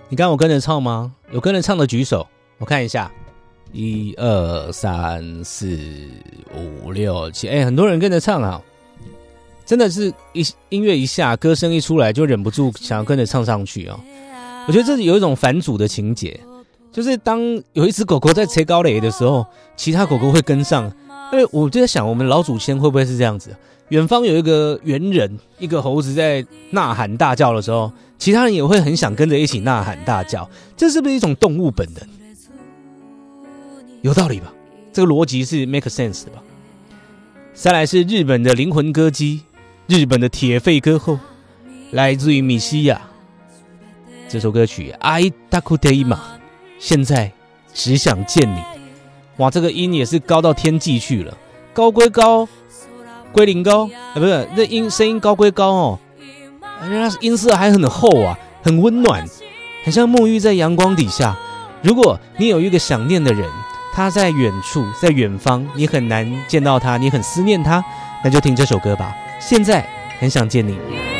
你刚刚有跟着唱吗？有跟着唱的举手，我看一下，1、2、3、4、5、6、7，很多人跟着唱啊，真的是音乐一下，歌声一出来，就忍不住想要跟着唱上去哦。我觉得这是有一种反祖的情节，就是当有一只狗狗在切高垒的时候，其他狗狗会跟上。因为我就在想，我们老祖先会不会是这样子？远方有一个猿人，一个猴子在呐喊大叫的时候，其他人也会很想跟着一起呐喊大叫，这是不是一种动物本能？有道理吧？这个逻辑是 make sense 的吧？再来是日本的灵魂歌姬，日本的铁肺歌后，来自于米西亚。这首歌曲《愛たくて今》，现在只想见你。哇，这个音也是高到天际去了，高归高，归零高，不是，这声音高归高哦，人家音色还很厚啊，很温暖，很像沐浴在阳光底下。如果你有一个想念的人，他在远处，在远方，你很难见到他，你很思念他，那就听这首歌吧。现在很想见你。